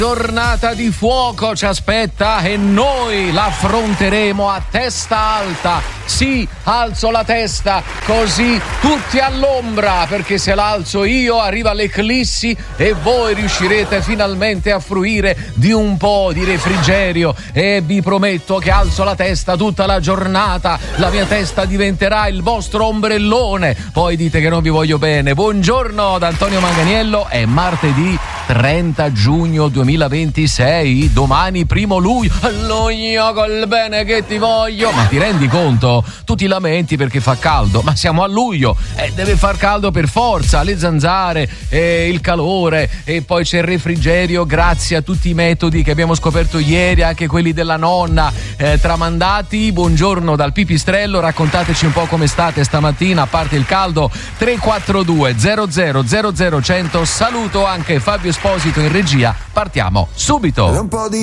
Giornata di fuoco ci aspetta e noi la affronteremo a testa alta. Sì, alzo la testa, così tutti all'ombra, perché se l'alzo io arriva l'eclissi e voi riuscirete finalmente a fruire di un po' di refrigerio. E vi prometto che alzo la testa tutta la giornata, la mia testa diventerà il vostro ombrellone. Poi dite che non vi voglio bene. Buongiorno da Antonio Manganiello, è martedì 30 giugno 2026, domani 1 luglio, col bene che ti voglio. Ma ti rendi conto? Tu ti lamenti perché fa caldo, ma siamo a luglio e deve far caldo per forza, le zanzare, il calore, e poi c'è il refrigerio grazie a tutti i metodi che abbiamo scoperto ieri, anche quelli della nonna tramandati. Buongiorno dal pipistrello, raccontateci un po' come state stamattina, a parte il caldo. 342 00 100. Saluto anche Fabio Esposito in regia, partiamo subito.